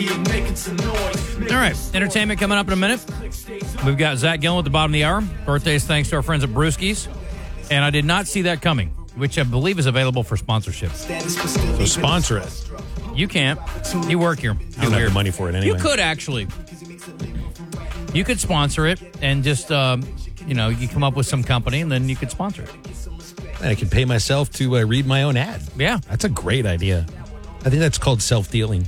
All right, entertainment coming up in a minute. We've got Zach Gillen at the bottom of the hour. Birthdays thanks to our friends at Brewskis. And I did not see that coming, which I believe is available for sponsorship. So sponsor it. You can't. You work here. You don't have the money for it anyway. You could actually. You could sponsor it and just, you come up with some company and then you could sponsor it. And I could pay myself to read my own ad. Yeah. That's a great idea. I think that's called self-dealing.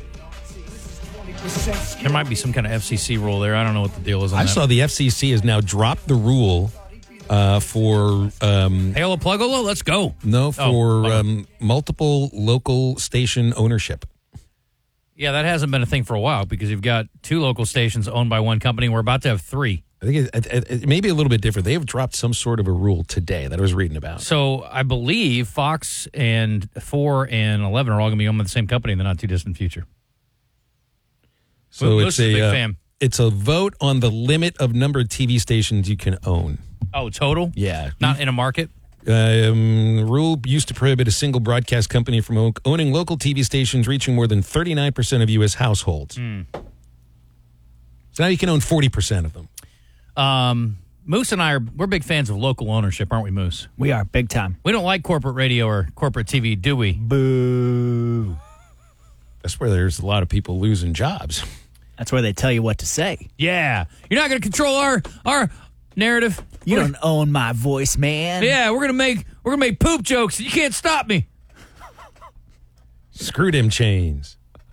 There might be some kind of FCC rule there. I don't know what the deal is on that. I saw the FCC has now dropped the rule for... Halo Plugolo, let's go. No, for multiple local station ownership. Yeah, that hasn't been a thing for a while because you've got 2 local stations owned by one company. We're about to have 3. I think it may be a little bit different. They have dropped some sort of a rule today that I was reading about. So I believe Fox and 4 and 11 are all going to be owned by the same company in the not too distant future. So Moose is a big fan. It's a vote on the limit of number of TV stations you can own. Oh, total? Yeah. Not in a market? Rule used to prohibit a single broadcast company from owning local TV stations reaching more than 39% of U.S. households. So now you can own 40% of them. Moose and we're big fans of local ownership, aren't we, Moose? We are, big time. We don't like corporate radio or corporate TV, do we? Boo. That's where there's a lot of people losing jobs. That's where they tell you what to say. Yeah. You're not going to control our narrative. You don't own my voice, man. Yeah, we're gonna make poop jokes. You can't stop me. Screw them chains.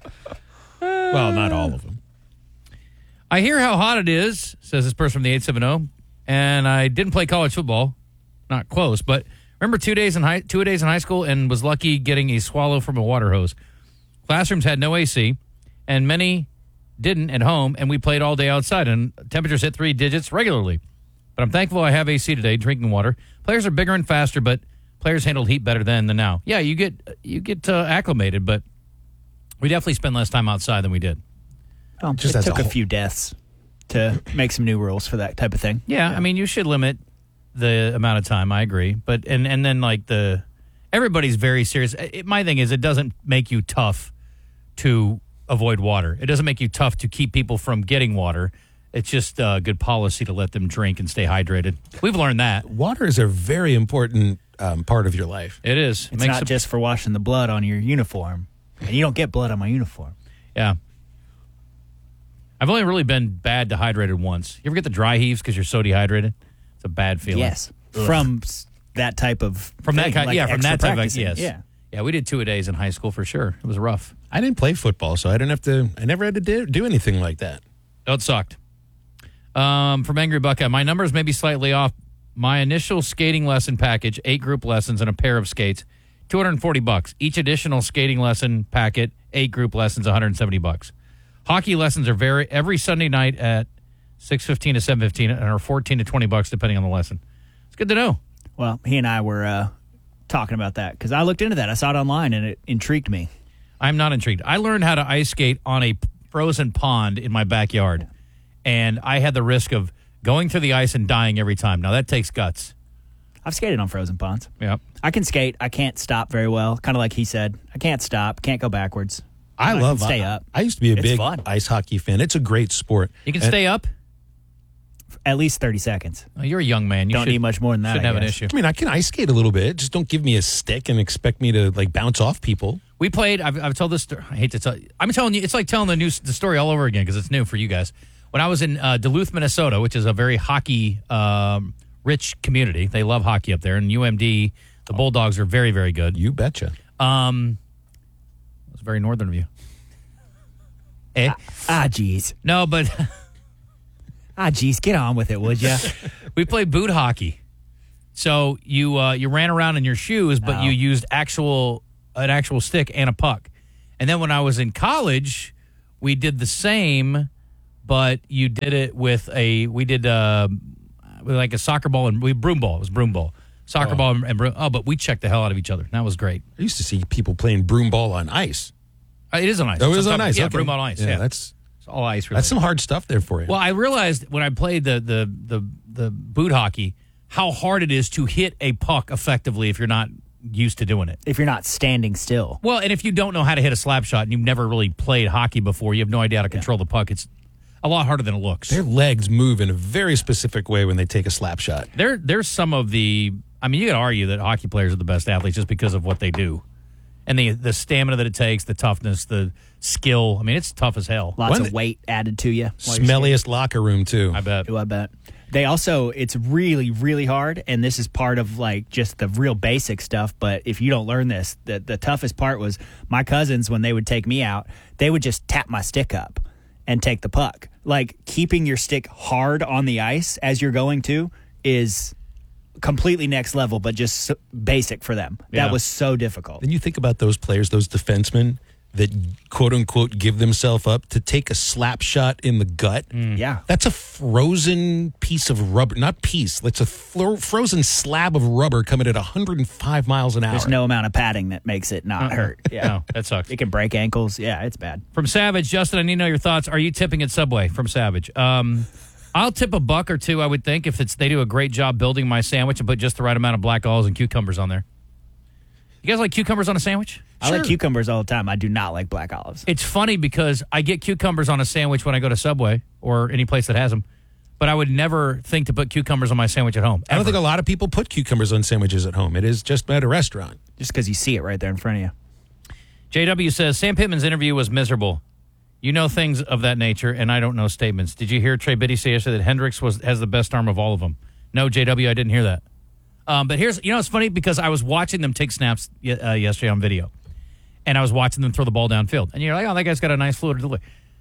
Well, not all of them. I hear how hot it is, says this person from the 870, and I didn't play college football. Not close, but remember 2 days in high school and was lucky getting a swallow from a water hose. Classrooms had no AC, and many didn't at home, and we played all day outside, and temperatures hit 3 digits regularly. But I'm thankful I have AC today, drinking water. Players are bigger and faster, but players handled heat better then than now. Yeah, you get acclimated, but we definitely spend less time outside than we did. It took a few deaths to make some new rules for that type of thing. Yeah, I mean, you should limit the amount of time. I agree, but and then like everybody's very serious. My thing is, it doesn't make you tough to avoid water. It doesn't make you tough to keep people from getting water. It's just good policy to let them drink and stay hydrated. We've learned that. Water is a very important part of your life. It is. It's not just for washing the blood on your uniform. And you don't get blood on my uniform. Yeah. I've only really been bad dehydrated once. You ever get the dry heaves because you're so dehydrated? It's a bad feeling. Yes. From that type of From that kind, like from that type of, practicing. yes. Yeah, we did 2-a-days in high school for sure. It was rough. I didn't play football, so I never had to do anything like that. Oh, it sucked. From Angry Buckeye, my numbers may be slightly off. My initial skating lesson package, 8 group lessons and a pair of skates, $240. Each additional skating lesson packet, 8 group lessons, $170. Hockey lessons are every Sunday night at 6:15 to 7:15 and are $14 to $20 depending on the lesson. It's good to know. Well, he and I were talking about that because I looked into that. I saw it online and it intrigued me. I'm not intrigued. I learned how to ice skate on a frozen pond in my backyard, and I had the risk of going through the ice and dying every time. Now, that takes guts. I've skated on frozen ponds. Yep. I can skate. I can't stop very well. Kind of like he said. I can't stop. Can't go backwards. I can stay up. I used to be a big fun. ice hockey fan. It's a great sport. You can stay up? At least 30 seconds. Oh, you're a young man. You don't need much more than that. Shouldn't have an issue. I mean, I can ice skate a little bit. Just don't give me a stick and expect me to like bounce off people. We played. I've told this story. I hate to tell you. I'm telling you. It's like telling the story all over again because it's new for you guys. When I was in Duluth, Minnesota, which is a very hockey rich community, they love hockey up there. And UMD, the Bulldogs are very, very good. You betcha. It was very northern of you. Geez. No, but geez, get on with it, would you? we played boot hockey. So you ran around in your shoes, but you used an actual stick and a puck. And then when I was in college, we did the same, but you did it with with like a soccer ball and broom ball. It was broom ball. Soccer ball and broom. Oh, but we checked the hell out of each other. That was great. I used to see people playing broom ball on ice. It is on ice. Oh, it is on ice. Yeah, okay. broom ball on ice. Yeah, that's all ice. Really. That's some hard stuff there for you. Well, I realized when I played the boot hockey how hard it is to hit a puck effectively if you're not used to doing it. If you're not standing still. Well, and if you don't know how to hit a slap shot and you've never really played hockey before, you have no idea how to control the puck. It's a lot harder than it looks. Their legs move in a very specific way when they take a slap shot. There's some of the. I mean, you could argue that hockey players are the best athletes just because of what they do, and the stamina that it takes, the toughness, the skill. I mean, it's tough as hell. Lots of weight added to you. Smelliest locker room too. I bet. I bet. They also, it's really, really hard, and this is part of like just the real basic stuff. But if you don't learn this, the toughest part was my cousins, when they would take me out, they would just tap my stick up and take the puck. Like, keeping your stick hard on the ice as you're going to is completely next level, but just basic for them. Yeah. That was so difficult. Then you think about those players, those defensemen that quote unquote give themselves up to take a slap shot in the gut. Yeah. That's a frozen piece of rubber, not piece. That's a frozen slab of rubber coming at 105 miles an hour. There's no amount of padding that makes it not hurt. Yeah. No, that sucks. It can break ankles. Yeah, it's bad. From Savage, Justin, I need to know your thoughts. Are you tipping at Subway? From Savage. I'll tip $1 or $2, I would think, if they do a great job building my sandwich and put just the right amount of black olives and cucumbers on there. You guys like cucumbers on a sandwich? I like cucumbers all the time. I do not like black olives. It's funny because I get cucumbers on a sandwich when I go to Subway or any place that has them, but I would never think to put cucumbers on my sandwich at home. I don't ever. think a lot of people put cucumbers on sandwiches at home. It is just at a restaurant. Just because you see it right there in front of you. JW says, Sam Pittman's interview was miserable. You know things of that nature, and I don't know statements. Did you hear Trey Biddy say yesterday that Hendricks has the best arm of all of them? No, JW, I didn't hear that. But here's, it's funny because I was watching them take snaps yesterday on video, and I was watching them throw the ball downfield. And you're like, oh, that guy's got a nice fluid delivery.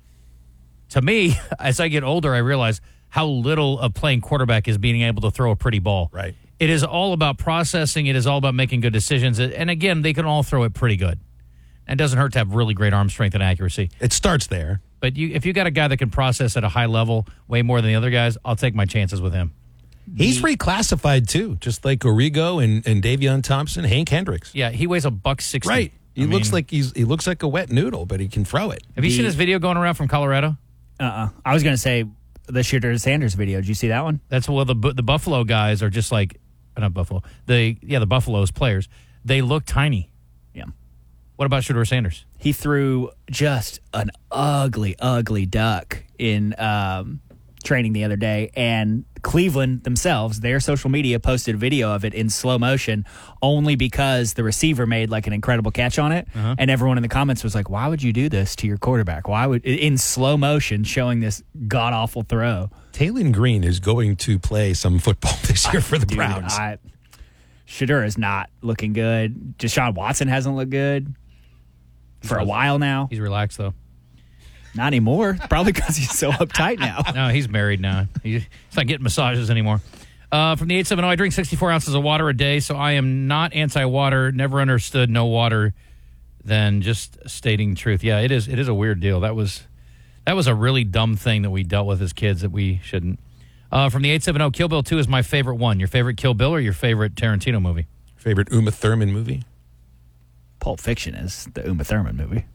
To me, as I get older, I realize how little of playing quarterback is being able to throw a pretty ball. Right. It is all about processing. It is all about making good decisions. And again, they can all throw it pretty good. It doesn't hurt to have really great arm strength and accuracy. It starts there. But if you got a guy that can process at a high level way more than the other guys, I'll take my chances with him. He's reclassified too, just like Origo and Davion Thompson, Hank Hendricks. Yeah, he weighs $160. Right. He looks like a wet noodle, but he can throw it. Have you seen his video going around from Colorado? I was going to say the Shooter Sanders video. Did you see that one? That's the Buffalo guys are just like not Buffalo. The Buffalo's players. They look tiny. Yeah. What about Shooter Sanders? He threw just an ugly, ugly duck in training the other day, and Cleveland themselves, their social media posted a video of it in slow motion only because the receiver made like an incredible catch on it, and everyone in the comments was like, why would you do this to your quarterback? Why would, in slow motion, showing this god-awful throw? Taylon Green is going to play some football this year for the Browns. Shedeur is not looking good. Deshaun Watson hasn't looked good for a while now. He's relaxed, though. Not anymore. Probably because he's so uptight now. No, he's married now. He's not getting massages anymore. From the 870, I drink 64 ounces of water a day, so I am not anti-water. Never understood no water than just stating truth. Yeah, it is a weird deal. That was a really dumb thing that we dealt with as kids that we shouldn't. From the 870, Kill Bill 2 is my favorite one. Your favorite Kill Bill or your favorite Tarantino movie? Favorite Uma Thurman movie? Pulp Fiction is the Uma Thurman movie.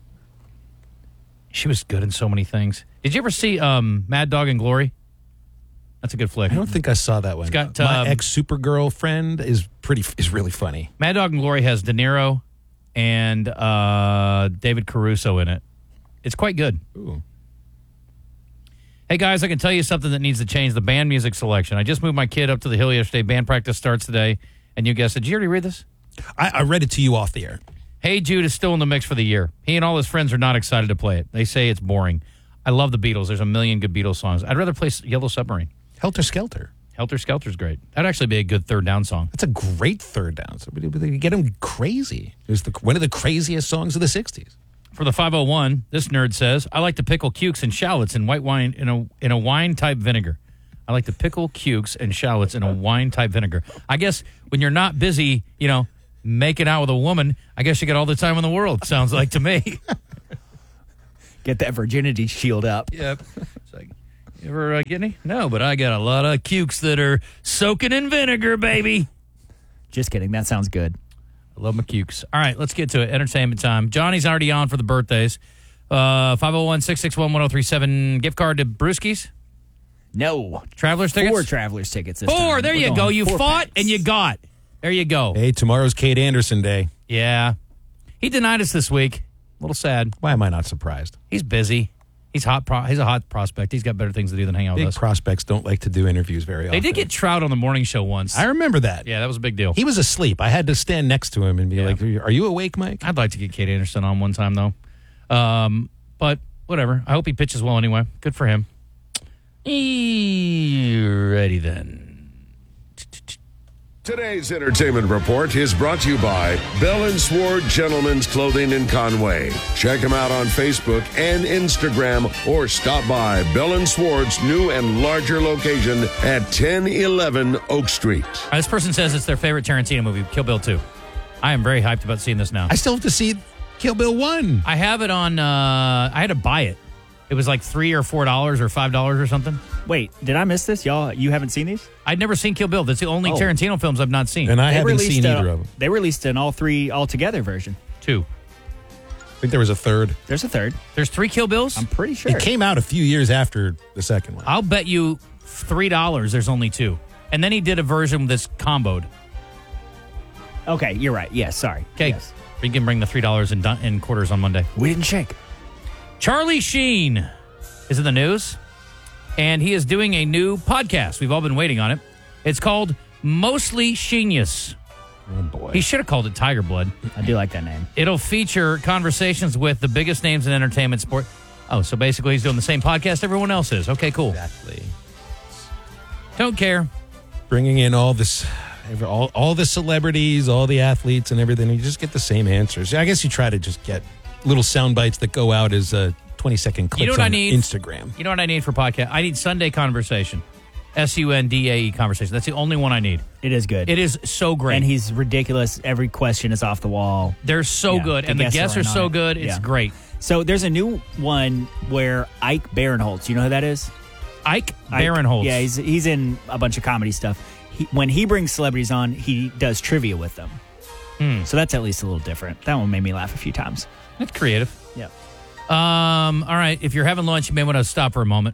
She was good in so many things. Did you ever see Mad Dog and Glory? That's a good flick. I don't think I saw that one. It's got, my ex-Supergirl friend is really funny. Mad Dog and Glory has De Niro and David Caruso in it. It's quite good. Ooh. Hey, guys, I can tell you something that needs to change, the band music selection. I just moved my kid up to the hill yesterday. Band practice starts today. And you guessed it. Did you already read this? I read it to you off the air. Hey Jude is still in the mix for the year. He and all his friends are not excited to play it. They say it's boring. I love the Beatles. There's a million good Beatles songs. I'd rather play Yellow Submarine. Helter Skelter. Helter Skelter's great. That'd actually be a good third down song. That's a great third down. So they get him crazy. It was one of the craziest songs of the 60s. For the 501, this nerd says, I like to pickle cukes and shallots in white wine in a wine-type vinegar. I like to pickle cukes and shallots in a wine-type vinegar. I guess when you're not busy, making out with a woman, I guess you get all the time in the world, sounds like to me. Get that virginity shield up. Yep. It's like, you ever get any? No, but I got a lot of cukes that are soaking in vinegar, baby. Just kidding. That sounds good. I love my cukes. All right, let's get to it. Entertainment time. Johnny's already on for the birthdays. 501-661-1037. Gift card to Brewski's? No. Traveler's tickets? 4 Traveler's tickets this time. 4. There you go. You fought and you got. There you go. Hey, tomorrow's Kate Anderson Day. Yeah. He denied us this week. A little sad. Why am I not surprised? He's busy. He's he's a hot prospect. He's got better things to do than hang out with Big us. prospects don't like to do interviews very often. They did get Trout on the morning show once. I remember that. Yeah, that was a big deal. He was asleep. I had to stand next to him and be like, "Are you awake, Mike?" I'd like to get Kate Anderson on one time, though. But whatever. I hope he pitches well anyway. Good for him. Ready then. Today's entertainment report is brought to you by Bell & Sword Gentlemen's Clothing in Conway. Check them out on Facebook and Instagram or stop by Bell & Sword's new and larger location at 1011 Oak Street. This person says it's their favorite Tarantino movie, Kill Bill 2. I am very hyped about seeing this now. I still have to see Kill Bill 1. I have it on, I had to buy it. It was like $3 or $4 or $5 or something. Wait, did I miss this? Y'all, you haven't seen these? I'd never seen Kill Bill. That's the only Tarantino films I've not seen. And I haven't seen either of them. They released an all three altogether version. 2. I think there was a third. There's a third. There's 3 Kill Bills? I'm pretty sure. It came out a few years after the second one. I'll bet you $3 there's only 2. And then he did a version that's comboed. Okay, you're right. Yes, sorry. Okay, Yes. we can bring the $3 in quarters on Monday. We didn't shake. Charlie Sheen is in the news, and he is doing a new podcast. We've all been waiting on it. It's called Mostly Sheenius. Oh, boy. He should have called it Tiger Blood. I do like that name. It'll feature conversations with the biggest names in entertainment sport. Oh, so basically he's doing the same podcast everyone else is. Okay, cool. Exactly. Don't care. Bringing in all this, all the celebrities, all the athletes and everything. You just get the same answers. I guess you try to just get little sound bites that go out as 20-second clips You know what on I need? Instagram. You know what I need for podcast? I need Sunday conversation. SUNDAE conversation. That's the only one I need. It is good. It is so great. And he's ridiculous. Every question is off the wall. They're so Yeah, good. the And the guests guests are are so on it. good. It's Yeah. great. So there's a new one where Ike Barinholtz, you know who that is? Ike Barinholtz. Yeah, he's in a bunch of comedy stuff. When he brings celebrities on, he does trivia with them. So that's at least a little different. That one made me laugh a few times. That's creative. Yeah. All right. If you're having lunch, you may want to stop for a moment.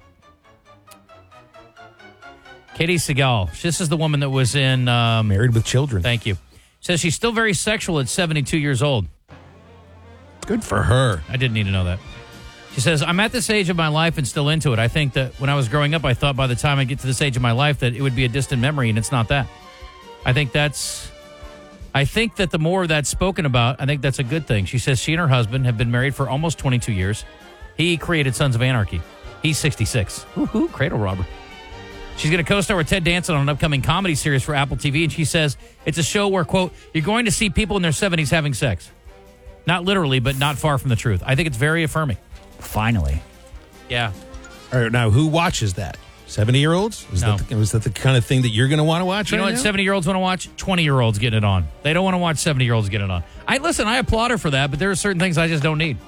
Katie Seagal. This is the woman that was in Married with Children. Thank you. Says she's still very sexual at 72 years old. Good for her. I didn't need to know that. She says, I'm at this age of my life and still into it. I think that when I was growing up, I thought by the time I get to this age of my life that it would be a distant memory, and it's not that. I think that the more of that's spoken about, I think that's a good thing. She says she and her husband have been married for almost 22 years. He created Sons of Anarchy. He's 66. Woohoo, cradle robber. She's going to co-star with Ted Danson on an upcoming comedy series for Apple TV, and she says it's a show where, quote, you're going to see people in their 70s having sex. Not literally, but not far from the truth. I think it's very affirming. Finally. Yeah. All right, now who watches that? 70-year-olds? No. Was that the kind of thing that you're going to want to watch? You know right what now? 70-year-olds want to watch? 20-year-olds getting it on. They don't want to watch 70-year-olds getting it on. I applaud her for that, but there are certain things I just don't need.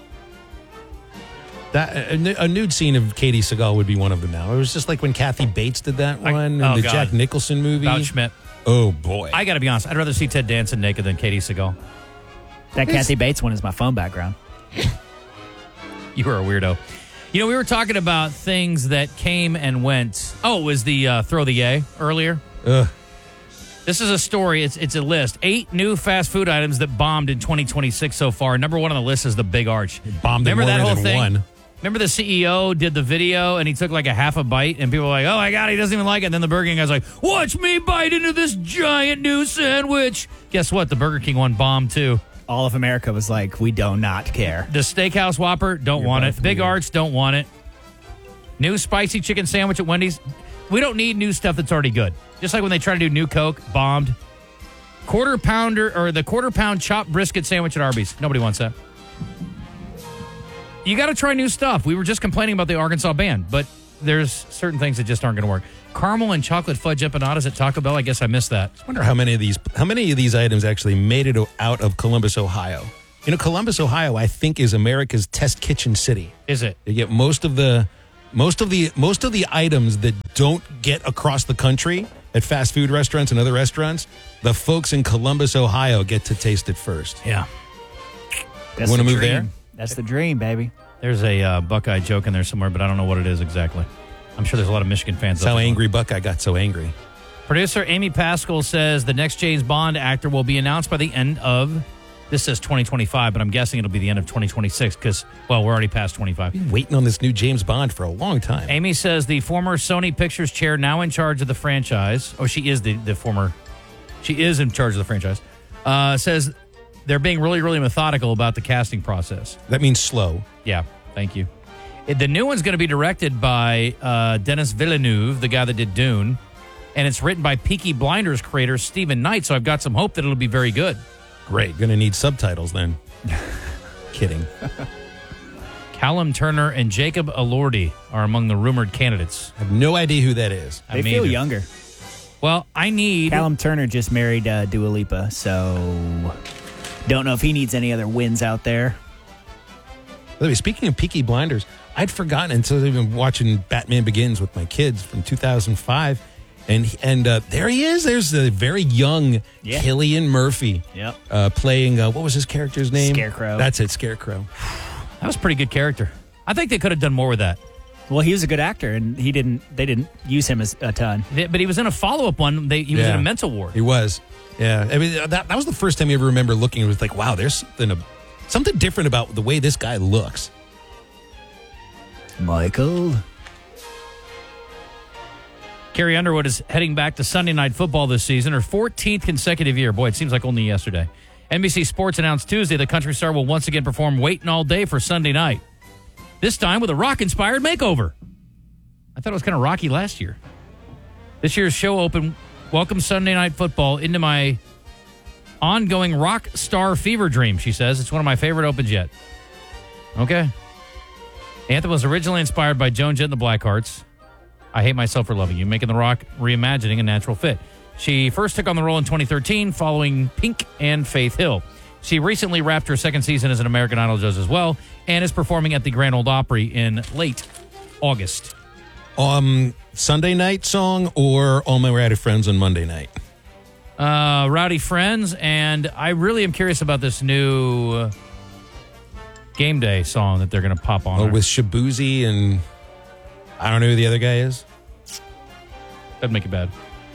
That a nude scene of Katie Seagal would be one of them now. It was just like when Kathy Bates did that one in the God. Jack Nicholson movie. About Schmidt. Oh, boy. I got to be honest. I'd rather see Ted Danson naked than Katie Seagal. That Kathy Bates one is my phone background. You are a weirdo. You know, we were talking about things that came and went. Oh, it was the throw the yay earlier. Ugh. This is a story. It's a list. 8 new fast food items that bombed in 2026 so far. Number 1 on the list is the Big Arch. Bombed in Remember that more whole than thing? one. Remember the CEO did the video and he took like a half a bite and people were like, oh my God, he doesn't even like it. And then the Burger King guy's like, watch me bite into this giant new sandwich. Guess what? The Burger King one bombed too. All of America was like, we do not care. The Steakhouse Whopper, don't want it. both Big weird. Arch, don't want it. New spicy chicken sandwich at Wendy's. We don't need new stuff that's already good. Just like when they try to do new Coke, bombed. The quarter pound chopped brisket sandwich at Arby's. Nobody wants that. You got to try new stuff. We were just complaining about the Arkansas band, but there's certain things that just aren't going to work. Caramel and chocolate fudge empanadas at Taco Bell. I guess I missed that. I wonder how many of these items actually made it out of Columbus, Ohio. You know, Columbus, Ohio, I think is America's test kitchen city. Is it? You get most of the items that don't get across the country at fast food restaurants and other restaurants. The folks in Columbus, Ohio, get to taste it first. Yeah. That's Wanna the move dream. there? That's the dream, baby. There's a Buckeye joke in there somewhere, but I don't know what it is exactly. I'm sure there's a lot of Michigan fans. That's how Angry Buckeye got so angry. Producer Amy Pascal says the next James Bond actor will be announced by the end of, this says 2025, but I'm guessing it'll be the end of 2026 because, well, we're already past 25. Been waiting on this new James Bond for a long time. Amy says the former Sony Pictures chair now in charge of the franchise. Oh, she is she is in charge of the franchise. Says they're being really, really methodical about the casting process. That means slow. Yeah, thank you. The new one's going to be directed by Denis Villeneuve, the guy that did Dune, and it's written by Peaky Blinders creator Stephen Knight, so I've got some hope that it'll be very good. Great. Going to need subtitles then. Kidding. Callum Turner and Jacob Elordi are among the rumored candidates. I have no idea who that is. They feel younger. Well, I need... Callum Turner just married Dua Lipa, so don't know if he needs any other wins out there. By the way, speaking of Peaky Blinders, I'd forgotten until I've been watching Batman Begins with my kids from 2005. And there he is. There's the very young Cillian Murphy playing, what was his character's name? Scarecrow. That's it, Scarecrow. That was a pretty good character. I think they could have done more with that. Well, he was a good actor, and they didn't use him as a ton. But he was in a follow-up one. He was in a mental ward. He was. Yeah. I mean, that was the first time you ever remember looking. It was like, wow, there's something different about the way this guy looks. Michael. Carrie Underwood is heading back to Sunday Night Football this season, her 14th consecutive year. Boy, it seems like only yesterday. NBC Sports announced Tuesday the country star will once again perform Waiting All Day for Sunday night. This time with a rock-inspired makeover. I thought it was kind of rocky last year. This year's show opened, welcome Sunday Night Football into my ongoing rock star fever dream, she says. It's one of my favorite opens yet. Okay. The anthem was originally inspired by Joan Jett and the Blackhearts. I Hate Myself for Loving You, making The Rock reimagining a natural fit. She first took on the role in 2013 following Pink and Faith Hill. She recently wrapped her second season as an American Idol judge as well and is performing at the Grand Ole Opry in late August. Sunday night song or All My Rowdy Friends on Monday night? Rowdy Friends, and I really am curious about this new Game Day song that they're going to pop on. Oh, with Shabuzi and I don't know who the other guy is. That'd make it bad.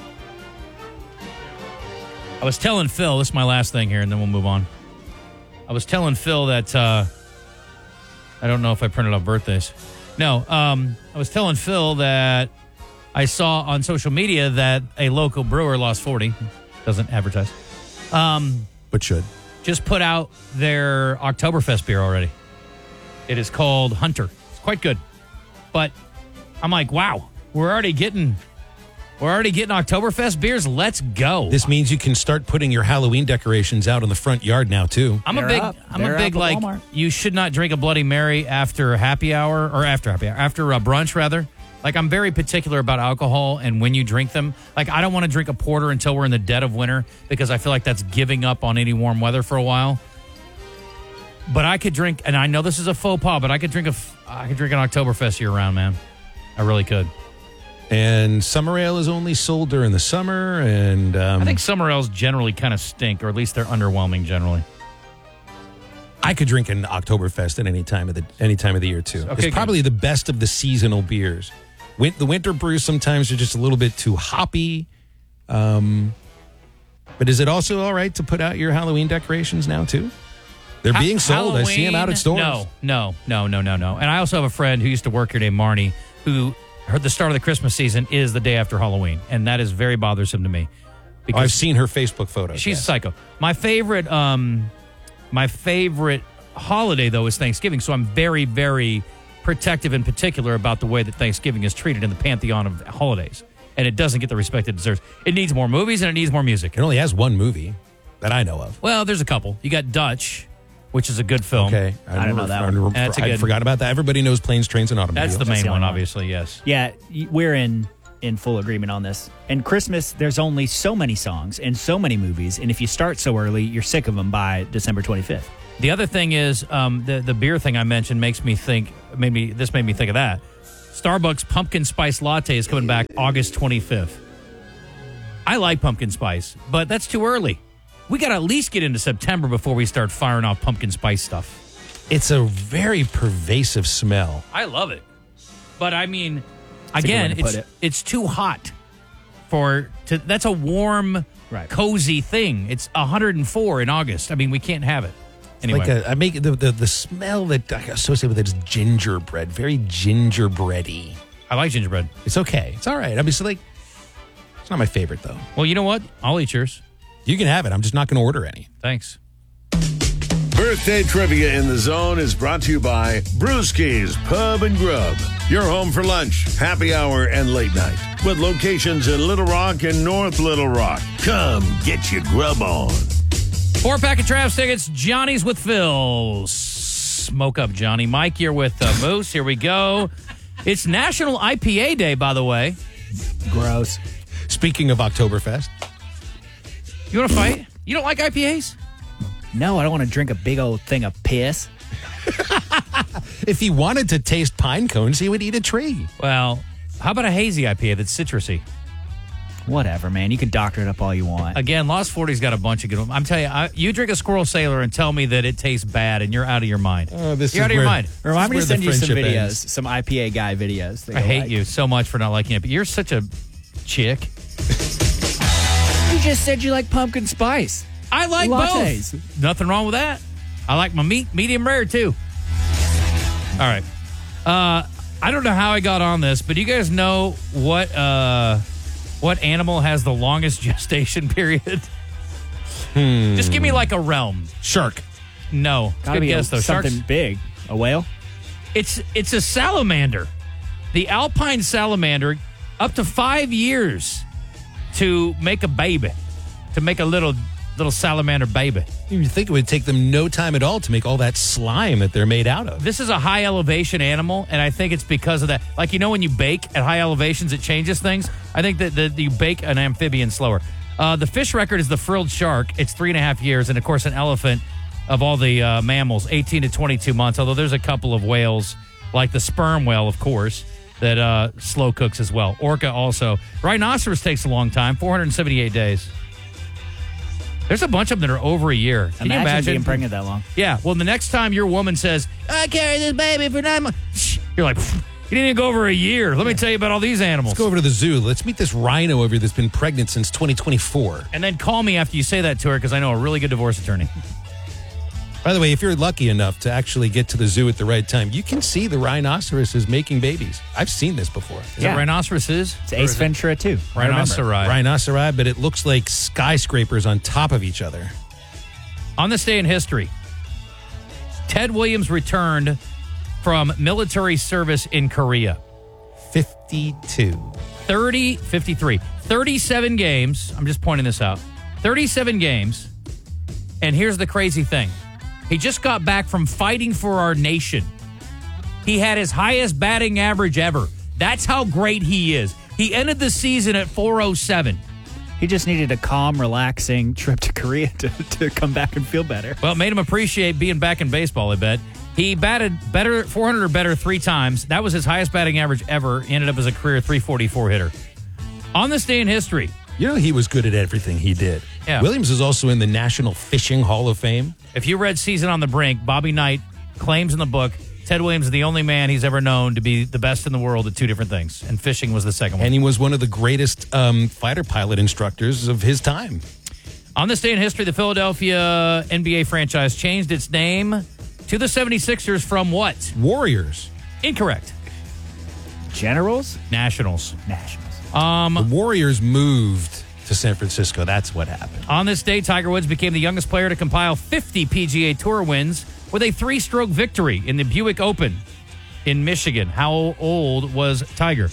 I was telling Phil, this is my last thing here, and then we'll move on. I was telling Phil that, I don't know if I printed off birthdays. No, I was telling Phil that I saw on social media that a local brewer, Lost 40, doesn't advertise, but should, just put out their Oktoberfest beer already. It is called Hunter. It's quite good. But I'm like, wow, we're already getting Oktoberfest beers. Let's go. This means you can start putting your Halloween decorations out in the front yard now too. I'm a big like Walmart. You should not drink a Bloody Mary after happy hour or after brunch rather. Like I'm very particular about alcohol and when you drink them. Like I don't want to drink a porter until we're in the dead of winter because I feel like that's giving up on any warm weather for a while. But I could drink, and I know this is a faux pas, but I could drink an Oktoberfest year round, man. I really could. And summer ale is only sold during the summer, and I think summer ales generally kind of stink, or at least they're underwhelming generally. I could drink an Oktoberfest at any time of the year too. Okay, it's probably the best of the seasonal beers. The winter brews sometimes are just a little bit too hoppy. But is it also all right to put out your Halloween decorations now too? They're being sold. Halloween, I see them out at stores. No. And I also have a friend who used to work here named Marnie, who heard the start of the Christmas season is the day after Halloween, and that is very bothersome to me. Because I've seen her Facebook photos. She's a psycho. My favorite holiday though is Thanksgiving, so I'm very, very protective and particular about the way that Thanksgiving is treated in the pantheon of holidays, and it doesn't get the respect it deserves. It needs more movies and it needs more music. It only has one movie that I know of. Well, there's a couple. You got Dutch, which is a good film. Okay. I don't know that one. I forgot about that. Everybody knows Planes, Trains, and Automobiles. That's the main one, obviously, yes. Yeah, we're in full agreement on this. And Christmas, there's only so many songs and so many movies, and if you start so early, you're sick of them by December 25th. The other thing is the beer thing I mentioned made me think of that. Starbucks Pumpkin Spice Latte is coming back August 25th. I like pumpkin spice, but that's too early. We got to at least get into September before we start firing off pumpkin spice stuff. It's a very pervasive smell. I love it. But I mean, That's a good way again, to put it. it's too hot That's a warm, Right. cozy thing. It's 104 in August. I mean, we can't have it. Anyway, Like I make the smell that I associate with it is gingerbread, very gingerbready. I like gingerbread. It's okay. It's all right. I mean, it's not my favorite though. Well, you know what? I'll eat yours. You can have it. I'm just not going to order any. Thanks. Birthday Trivia in the Zone is brought to you by Brewski's Pub and Grub. Your home for lunch, happy hour, and late night. With locations in Little Rock and North Little Rock. Come get your grub on. 4-pack of Travs tickets. Johnny's with Phil. Smoke up, Johnny. Mike, you're with Moose. Here we go. It's National IPA Day, by the way. Gross. Speaking of Oktoberfest, You want to fight? You don't like IPAs? No, I don't want to drink a big old thing of piss. if he wanted to taste pine cones, he would eat a tree. Well, how about a hazy IPA that's citrusy? Whatever, man. You can doctor it up all you want. Again, Lost 40's got a bunch of good ones. I'm telling you, you drink a Squirrel Sailor and tell me that it tastes bad and you're out of your mind. You're out of your mind. Remind me to This is where send the you some friendship videos, ends. some IPA guy videos. that I you'll hate like. you so much for not liking it, but you're such a chick. You just said you like pumpkin spice. I like Lattes. both. Nothing wrong with that. I like my meat medium rare, too. All right. I don't know how I got on this, but do you guys know what animal has the longest gestation period? Just give me like a realm. Shark. No. Gotta Good be guess, though. something Sharks. big. A whale? It's a salamander. The alpine salamander, up to 5 years to make a baby, to make a little salamander baby. You think it would take them no time at all to make all that slime that they're made out of. This is a high elevation animal, and I think it's because of that. Like, you know, when you bake at high elevations, it changes things. I think that you bake an amphibian slower. The fish record is the frilled shark. It's 3.5 years, and of course, an elephant of all the mammals, 18 to 22 months. Although there's a couple of whales, like the sperm whale, of course, that slow cooks as well. Orca also. Rhinoceros takes a long time, 478 days. There's a bunch of them that are over a year. Can you imagine being pregnant that long? Yeah. Well, the next time your woman says, I carry this baby for 9 months, you're like, you didn't even go over a year. Let me tell you about all these animals. Let's go over to the zoo. Let's meet this rhino over here that's been pregnant since 2024. And then call me after you say that to her, because I know a really good divorce attorney. By the way, if you're lucky enough to actually get to the zoo at the right time, you can see the rhinoceroses making babies. I've seen this before. Is it rhinoceroses? It's Ace Ventura, too. I remember. Rhinoceri. Rhinoceri, but it looks like skyscrapers on top of each other. On this day in history, Ted Williams returned from military service in Korea. 52. 53. 37 games. I'm just pointing this out. 37 games. And here's the crazy thing. He just got back from fighting for our nation. He had his highest batting average ever. That's how great he is. He ended the season at 407. He just needed a calm, relaxing trip to Korea to come back and feel better. Well, it made him appreciate being back in baseball, I bet. He batted better, 400 or better 3 times. That was his highest batting average ever. He ended up as a career 344 hitter. On this day in history. You know, he was good at everything he did. Yeah. Williams is also in the National Fishing Hall of Fame. If you read Season on the Brink, Bobby Knight claims in the book Ted Williams is the only man he's ever known to be the best in the world at 2 different things, and fishing was the second one. And he was one of the greatest fighter pilot instructors of his time. On this day in history, the Philadelphia NBA franchise changed its name to the 76ers from what? Warriors. Incorrect. Generals? Nationals. Nationals. The Warriors moved to San Francisco. That's what happened. On this day, Tiger Woods became the youngest player to compile 50 PGA Tour wins with a 3-stroke victory in the Buick Open in Michigan. How old was Tiger?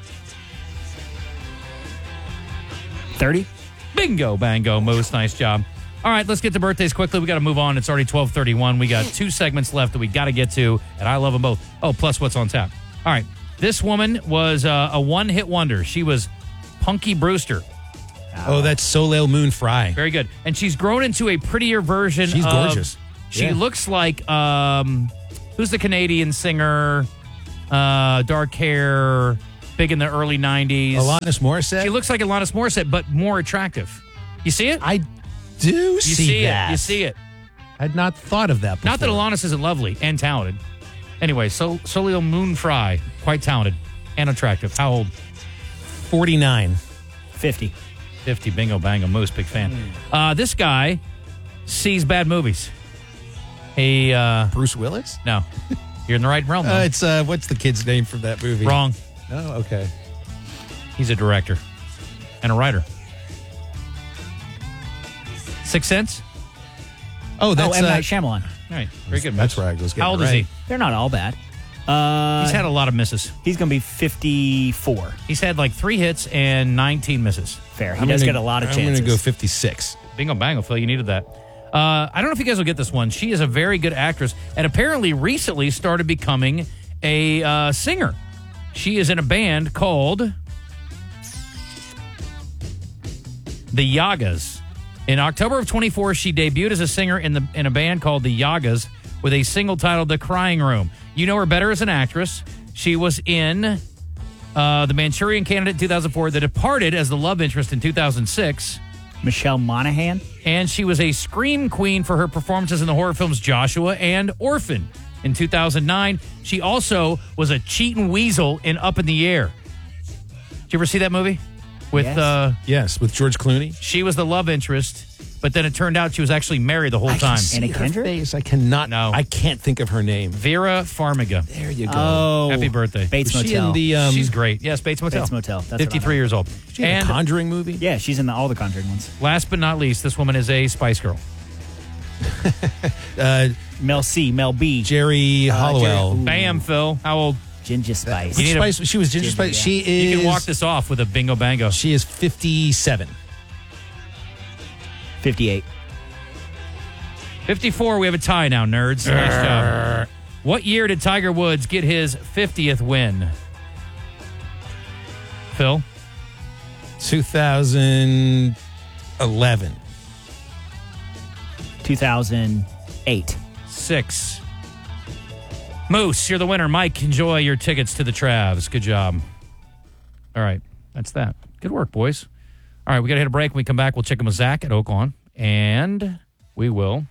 30? Bingo, bango, Moose. Nice job. All right, let's get to birthdays quickly. We got to move on. It's already 12:31. We got 2 segments left that we got to get to, and I love them both. Oh, plus what's on tap. All right, this woman was a one-hit wonder. She was Punky Brewster. Oh, that's Soleil Moon Frye. Very good. And she's grown into a prettier version. She's gorgeous. She Yeah. looks like, who's the Canadian singer? Dark hair, big in the early 90s. Alanis Morissette? She looks like Alanis Morissette, but more attractive. You see it? I do You see that. it. You see it. I'd not thought of that before. Not that Alanis isn't lovely and talented. Anyway, Soleil Moon Frye, quite talented and attractive. How old? 49. 50. 50, bingo, bango, Moose, big fan. This guy sees bad movies. He, Bruce Willis? no, you're in the right realm, though. It's what's the kid's name from that movie? Wrong. Oh, okay. He's a director and a writer. Sixth Sense? Oh, that's M. Night Shyamalan. All right, very good. That's Moose. where I was getting How old it is right. he? They're not all bad. He's had a lot of misses. He's going to be 54. He's had like 3 hits and 19 misses. Fair. He does get a lot of chances. I'm going to go 56. Bingo, bango, Phil. You needed that. I don't know if you guys will get this one. She is a very good actress and apparently recently started becoming a singer. She is in a band called The Yagas. In October of 24, she debuted as a singer in a band called The Yagas with a single titled The Crying Room. You know her better as an actress. She was in The Manchurian Candidate in 2004, The Departed as the love interest in 2006. Michelle Monaghan. And she was a scream queen for her performances in the horror films Joshua and Orphan. In 2009, she also was a cheating weasel in Up in the Air. Did you ever see that movie? With Yes. Yes, with George Clooney. she was the love interest, but then it turned out she was actually married the whole time. Anna Her Kendrick? face, I cannot. No. I can't think of her name. Vera Farmiga. There you go. Oh. Happy birthday. Bates Was she Motel. in the? She's great. Yes, Bates Motel. Bates Motel. That's what I 53 years old. She in And a Conjuring movie. Yeah, she's in all the Conjuring ones. last but not least, this woman is a Spice Girl. Mel C, Mel B, Jerry Hollowell. Jerry- Bam, Phil. How old? Ginger Spice. You need a- Spice. She was Ginger Spice. yeah. She is. You can walk this off with a bingo bango. She is 57. 58. 54, we have a tie now, nerds. Nice job. What year did Tiger Woods get his 50th win? Phil? 2011. 2008. 6. Moose, you're the winner. Mike, enjoy your tickets to the Travs. Good job. All right, that's that. Good work, boys. All right, we got to hit a break. When we come back, we'll check in with Zach at Oaklawn, and we will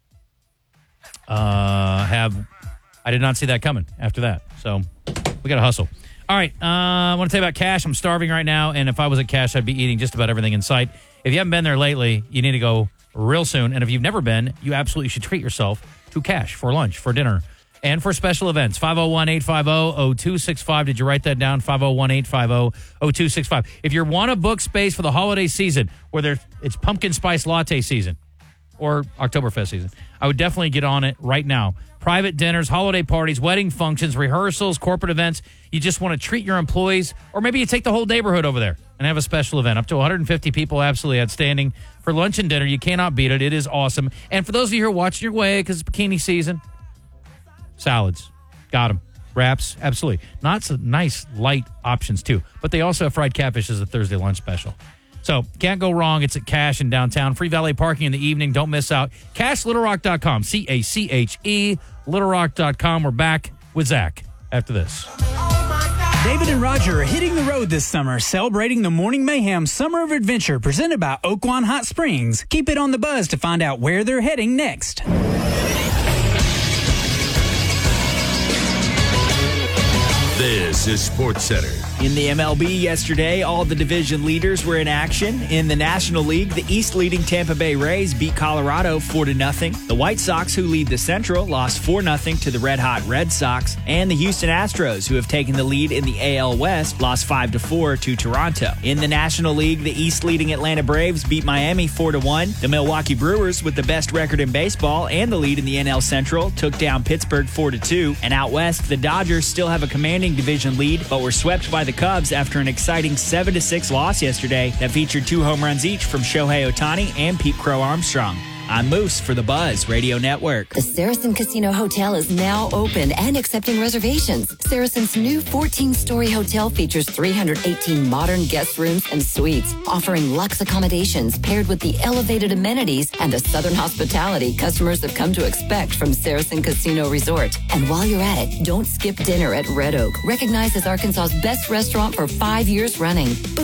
have... I did not see that coming after that, so we got to hustle. All right, I want to tell you about Cash. I'm starving right now, and if I was at Cash, I'd be eating just about everything in sight. If you haven't been there lately, you need to go real soon, and if you've never been, you absolutely should treat yourself to Cash for lunch, for dinner, and for special events. 501-850-0265. Did you write that down? 501-850-0265. If you want to book space for the holiday season, whether it's pumpkin spice latte season or Oktoberfest season, I would definitely get on it right now. Private dinners, holiday parties, wedding functions, rehearsals, corporate events. You just want to treat your employees, or maybe you take the whole neighborhood over there and have a special event. Up to 150 people, absolutely outstanding. For lunch and dinner, you cannot beat it. It is awesome. And for those of you who are watching your way because it's bikini season, salads, got them. Wraps, absolutely. Not so nice, light options, too. But they also have fried catfish as a Thursday lunch special. So, can't go wrong. It's at Cash in downtown. Free valet parking in the evening. Don't miss out. CashLittleRock.com. CACHE, LittleRock.com. We're back with Zach after this. David and Roger are hitting the road this summer, celebrating the Morning Mayhem Summer of Adventure presented by Oaklawn Hot Springs. Keep it on the buzz to find out where they're heading next. This is Sports Center. In the MLB yesterday, all the division leaders were in action. In the National League, the East-leading Tampa Bay Rays beat Colorado 4-0. The White Sox, who lead the Central, lost 4-0 to the red-hot Red Sox. And the Houston Astros, who have taken the lead in the AL West, lost 5-4 to Toronto. In the National League, the East-leading Atlanta Braves beat Miami 4-1. The Milwaukee Brewers, with the best record in baseball and the lead in the NL Central, took down Pittsburgh 4-2. And out west, the Dodgers still have a commanding division lead, but were swept by the Cubs after an exciting 7-6 loss yesterday that featured 2 home runs each from Shohei Ohtani and Pete Crow Armstrong. I'm Moose for the Buzz Radio Network. The Saracen Casino Hotel is now open and accepting reservations. Saracen's new 14-story hotel features 318 modern guest rooms and suites, offering luxe accommodations paired with the elevated amenities and the southern hospitality customers have come to expect from Saracen Casino Resort. And while you're at it, don't skip dinner at Red Oak, recognized as Arkansas's best restaurant for 5 years running. Book